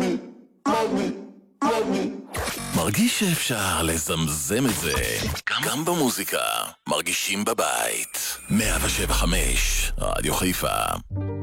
מרגיש שאפשר לזמזם את זה גם במוזיקה. מרגישים בבית. 107.5 רדיו חיפה.